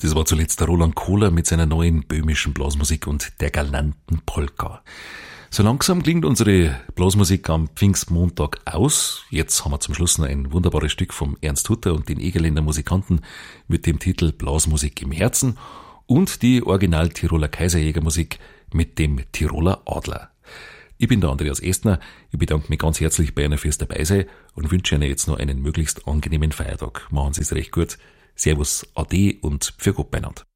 Das war zuletzt der Roland Kohler mit seiner neuen böhmischen Blasmusik und der galanten Polka. So langsam klingt unsere Blasmusik am Pfingstmontag aus. Jetzt haben wir zum Schluss noch ein wunderbares Stück vom Ernst Hutter und den Egerländer Musikanten mit dem Titel Blasmusik im Herzen und die Original-Tiroler Kaiserjägermusik mit dem Tiroler Adler. Ich bin der Andreas Estner. Ich bedanke mich ganz herzlich bei Ihnen fürs Dabeisein und wünsche Ihnen jetzt noch einen möglichst angenehmen Feiertag. Machen Sie es recht gut. Servus, Ade und für Gott beieinander.